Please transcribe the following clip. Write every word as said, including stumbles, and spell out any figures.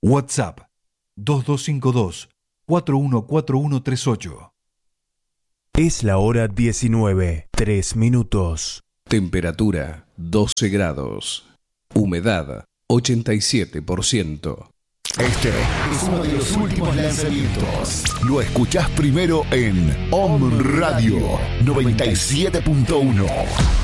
WhatsApp dos dos cinco dos, cuatro uno cuatro uno tres ocho. Es la hora diecinueve, tres minutos. Temperatura doce grados. Humedad ochenta y siete por ciento. Este es uno de los últimos lanzamientos. Lo escuchás primero en Om Radio noventa y siete punto uno.